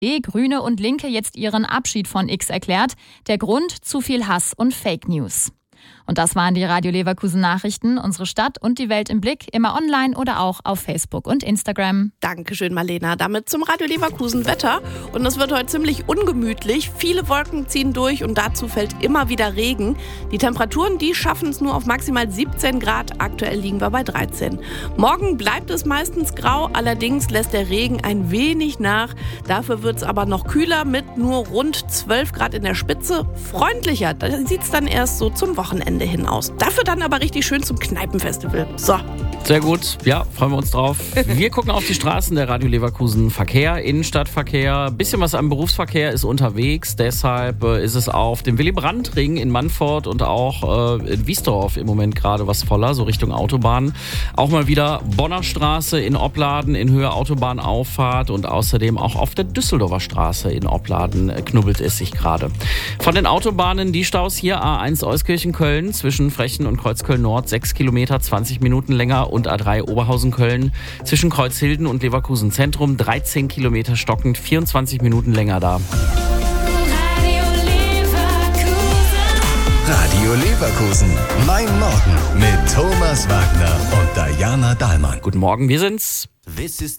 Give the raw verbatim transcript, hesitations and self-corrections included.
Grüne und Linke jetzt ihren Abschied von X erklärt. Der Grund: zu viel Hass und Fake News. Und das waren die Radio Leverkusen Nachrichten. Unsere Stadt und die Welt im Blick, immer online oder auch auf Facebook und Instagram. Dankeschön, Marlena. Damit zum Radio Leverkusen Wetter. Und es wird heute ziemlich ungemütlich. Viele Wolken ziehen durch und dazu fällt immer wieder Regen. Die Temperaturen, die schaffen es nur auf maximal siebzehn Grad. Aktuell liegen wir bei dreizehn. Morgen bleibt es meistens grau. Allerdings lässt der Regen ein wenig nach. Dafür wird es aber noch kühler mit nur rund zwölf Grad in der Spitze. Freundlicher, da sieht es dann erst so zum Wochenende hinaus. Dafür dann aber richtig schön zum Kneipenfestival. So. Sehr gut, ja, freuen wir uns drauf. Wir gucken auf die Straßen der Radio Leverkusen. Verkehr, Innenstadtverkehr, bisschen was am Berufsverkehr ist unterwegs. Deshalb äh, ist es auf dem Willy-Brandt-Ring in Mannfort und auch äh, in Wiesdorf im Moment gerade was voller, so Richtung Autobahn. Auch mal wieder Bonner Straße in Opladen in Höhe Autobahnauffahrt und außerdem auch auf der Düsseldorfer Straße in Opladen äh, knubbelt es sich gerade. Von den Autobahnen die Staus hier A eins Euskirchen-Köln zwischen Frechen und Kreuzköln-Nord sechs Kilometer, zwanzig Minuten länger und A drei Oberhausen-Köln zwischen Kreuzhilden und Leverkusen Zentrum dreizehn Kilometer stockend, vierundzwanzig Minuten länger da. Radio Leverkusen. Mein Morgen mit Thomas Wagner und Diana Dahlmann. Guten Morgen, wir sind's. This is